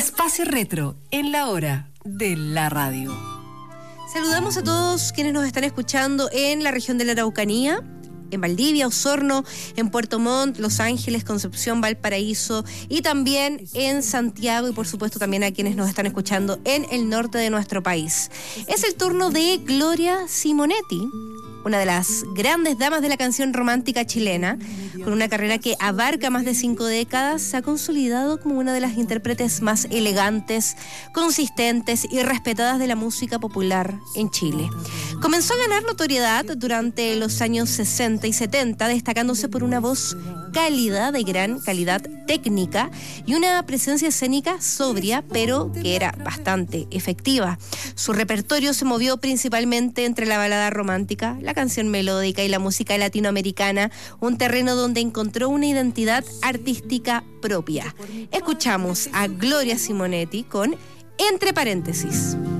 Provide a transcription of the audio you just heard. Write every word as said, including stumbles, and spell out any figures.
Espacio Retro, en la hora de la radio. Saludamos a todos quienes nos están escuchando en la región de la Araucanía, en Valdivia, Osorno, en Puerto Montt, Los Ángeles, Concepción, Valparaíso y también en Santiago y por supuesto también a quienes nos están escuchando en el norte de nuestro país. Es el turno de Gloria Simonetti, una de las grandes damas de la canción romántica chilena, con una carrera que abarca más de cinco décadas, se ha consolidado como una de las intérpretes más elegantes, consistentes y respetadas de la música popular en Chile. Comenzó a ganar notoriedad durante los años sesenta y setenta, destacándose por una voz cálida, de gran calidad técnica y una presencia escénica sobria, pero que era bastante efectiva. Su repertorio se movió principalmente entre la balada romántica, la canción melódica y la música latinoamericana, un terreno donde encontró una identidad artística propia. Escuchamos a Gloria Simonetti con Entre Paréntesis.